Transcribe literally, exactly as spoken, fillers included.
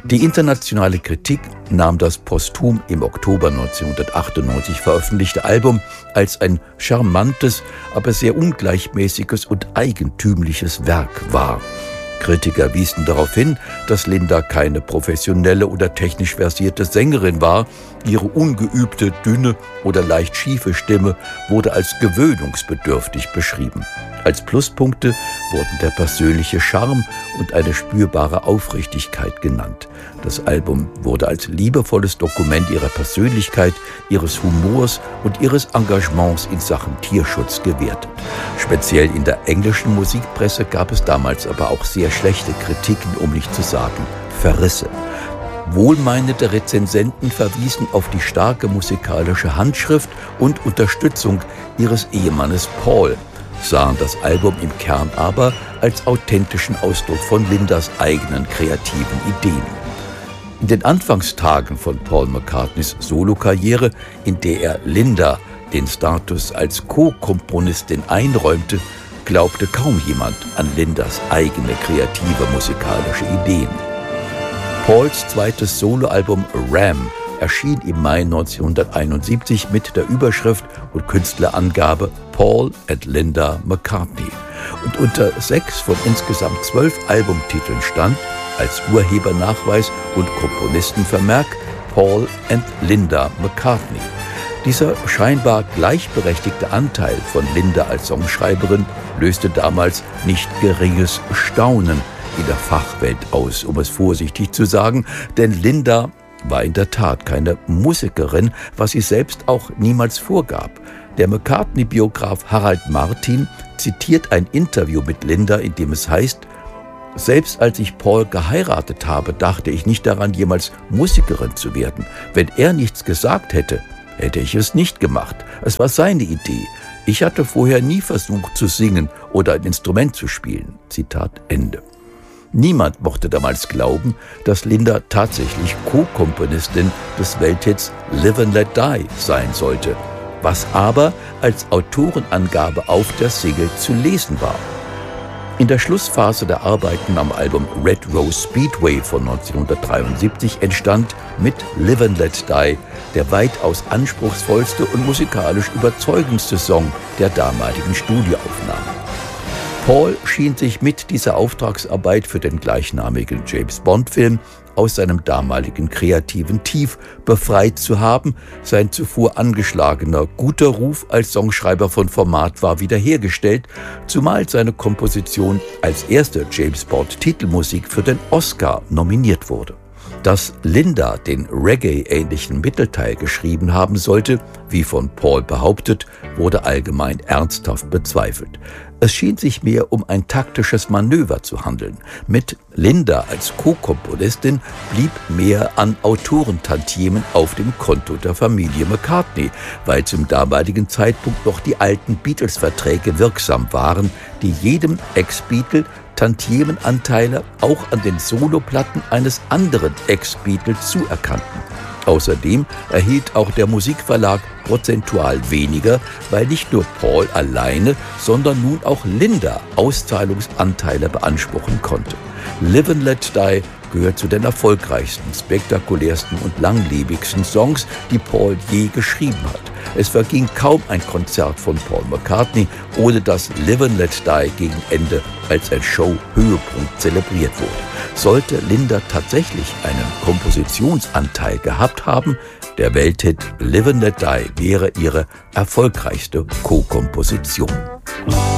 Die internationale Kritik nahm das posthum im Oktober neunzehnhundertachtundneunzig veröffentlichte Album als ein charmantes, aber sehr ungleichmäßiges und eigentümliches Werk wahr. Kritiker wiesen darauf hin, dass Linda keine professionelle oder technisch versierte Sängerin war. Ihre ungeübte, dünne oder leicht schiefe Stimme wurde als gewöhnungsbedürftig beschrieben. Als Pluspunkte wurden der persönliche Charme und eine spürbare Aufrichtigkeit genannt. Das Album wurde als liebevolles Dokument ihrer Persönlichkeit, ihres Humors und ihres Engagements in Sachen Tierschutz gewertet. Speziell in der englischen Musikpresse gab es damals aber auch sehr schlechte Kritiken, um nicht zu sagen Verrisse. Wohlmeinende Rezensenten verwiesen auf die starke musikalische Handschrift und Unterstützung ihres Ehemannes Paul, sahen das Album im Kern aber als authentischen Ausdruck von Lindas eigenen kreativen Ideen. In den Anfangstagen von Paul McCartneys Solokarriere, in der er Linda den Status als Co-Komponistin einräumte, glaubte kaum jemand an Lindas eigene kreative musikalische Ideen. Pauls zweites Soloalbum Ram erschien im Mai neunzehnhunderteinundsiebzig mit der Überschrift und Künstlerangabe Paul and Linda McCartney. Und unter sechs von insgesamt zwölf Albumtiteln stand, als Urhebernachweis und Komponistenvermerk, Paul and Linda McCartney. Dieser scheinbar gleichberechtigte Anteil von Linda als Songschreiberin löste damals nicht geringes Staunen in der Fachwelt aus, um es vorsichtig zu sagen, denn Linda war in der Tat keine Musikerin, was sie selbst auch niemals vorgab. Der McCartney-Biograf Harald Martin zitiert ein Interview mit Linda, in dem es heißt: Selbst als ich Paul geheiratet habe, dachte ich nicht daran, jemals Musikerin zu werden. Wenn er nichts gesagt hätte, hätte ich es nicht gemacht. Es war seine Idee. Ich hatte vorher nie versucht zu singen oder ein Instrument zu spielen. Zitat Ende. Niemand mochte damals glauben, dass Linda tatsächlich Co-Komponistin des Welthits Live and Let Die sein sollte, was aber als Autorenangabe auf der Single zu lesen war. In der Schlussphase der Arbeiten am Album Red Rose Speedway von neunzehnhundertdreiundsiebzig entstand mit Live and Let Die der weitaus anspruchsvollste und musikalisch überzeugendste Song der damaligen Studioaufnahmen. Paul schien sich mit dieser Auftragsarbeit für den gleichnamigen James-Bond-Film aus seinem damaligen kreativen Tief befreit zu haben. Sein zuvor angeschlagener guter Ruf als Songschreiber von Format war wiederhergestellt, zumal seine Komposition als erste James-Bond-Titelmusik für den Oscar nominiert wurde. Dass Linda den Reggae-ähnlichen Mittelteil geschrieben haben sollte, wie von Paul behauptet, wurde allgemein ernsthaft bezweifelt. Es schien sich mehr um ein taktisches Manöver zu handeln. Mit Linda als Co-Komponistin blieb mehr an Autorentantiemen auf dem Konto der Familie McCartney, weil zum damaligen Zeitpunkt noch die alten Beatles-Verträge wirksam waren, die jedem Ex-Beatle Tantiemenanteile auch an den Soloplatten eines anderen Ex-Beatle zuerkannten. Außerdem erhielt auch der Musikverlag prozentual weniger, weil nicht nur Paul alleine, sondern nun auch Linda Auszahlungsanteile beanspruchen konnte. Live and Let Die gehört zu den erfolgreichsten, spektakulärsten und langlebigsten Songs, die Paul je geschrieben hat. Es verging kaum ein Konzert von Paul McCartney, ohne dass Live and Let Die gegen Ende als ein Show-Höhepunkt zelebriert wurde. Sollte Linda tatsächlich einen Kompositionsanteil gehabt haben, der Welthit Live and Let Die wäre ihre erfolgreichste Co-Komposition.